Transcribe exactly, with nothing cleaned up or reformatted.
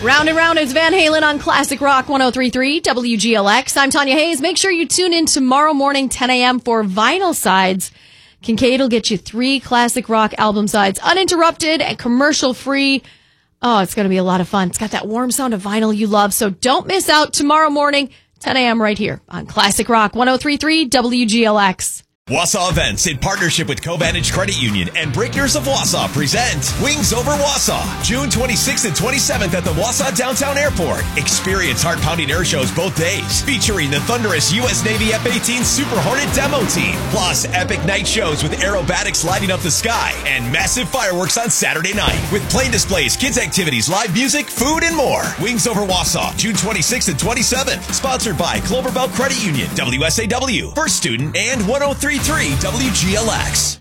Round and round, it's Van Halen on Classic Rock one oh three point three W G L X. I'm Tanya Hayes. Make sure you tune in tomorrow morning, ten a.m. for Vinyl Sides. Kincaid will get you three classic rock album sides, uninterrupted and commercial-free. Oh, it's going to be a lot of fun. It's got that warm sound of vinyl you love, so don't miss out tomorrow morning, ten a.m. right here on Classic Rock one oh three point three W G L X. Wausau Events, in partnership with Covantage Credit Union and Breakers of Wausau, present Wings Over Wausau, June twenty-sixth and twenty-seventh at the Wausau Downtown Airport. Experience heart-pounding air shows both days, featuring the thunderous U S Navy F eighteen Super Hornet demo team, plus epic night shows with aerobatics lighting up the sky and massive fireworks on Saturday night, with plane displays, kids activities, live music, food, and more. Wings Over Wausau, June twenty-sixth and twenty-seventh, sponsored by Cloverbelt Credit Union, W S A W, First Student, and one oh three point three W G L X.